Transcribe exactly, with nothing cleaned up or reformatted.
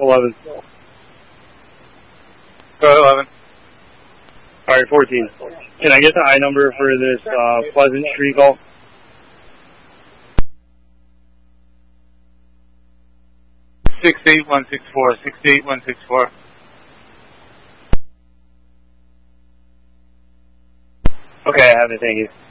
eleven. Go ahead, eleven. Alright, fourteen. Can I get the I number for this uh, Pleasant Street call? six eight one six four, six eight one six four. Okay, I have it, thank you.